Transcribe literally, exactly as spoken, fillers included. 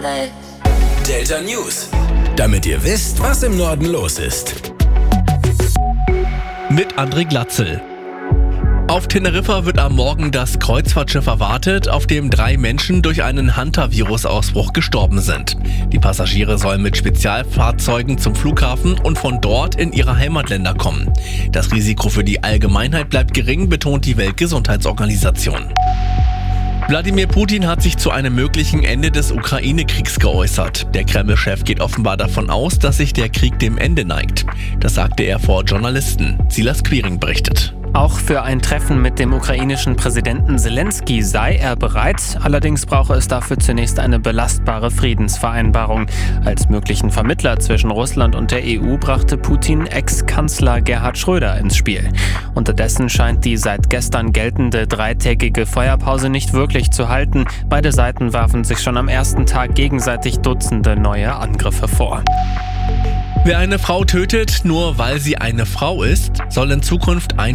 Delta News, damit ihr wisst, was im Norden los ist. Mit André Glatzel. Auf Teneriffa wird am Morgen das Kreuzfahrtschiff erwartet, auf dem drei Menschen durch einen Hanta-Virus-Ausbruch gestorben sind. Die Passagiere sollen mit Spezialfahrzeugen zum Flughafen und von dort in ihre Heimatländer kommen. Das Risiko für die Allgemeinheit bleibt gering, betont die Weltgesundheitsorganisation. Wladimir Putin hat sich zu einem möglichen Ende des Ukraine-Kriegs geäußert. Der Kreml-Chef geht offenbar davon aus, dass sich der Krieg dem Ende neigt. Das sagte er vor Journalisten. Silas Quiring berichtet. Auch für ein Treffen mit dem ukrainischen Präsidenten Zelensky sei er bereit. Allerdings brauche es dafür zunächst eine belastbare Friedensvereinbarung. Als möglichen Vermittler zwischen Russland und der E U brachte Putin Ex-Kanzler Gerhard Schröder ins Spiel. Unterdessen scheint die seit gestern geltende dreitägige Feuerpause nicht wirklich zu halten. Beide Seiten warfen sich schon am ersten Tag gegenseitig Dutzende neue Angriffe vor. Wer eine Frau tötet, nur weil sie eine Frau ist, soll in Zukunft ein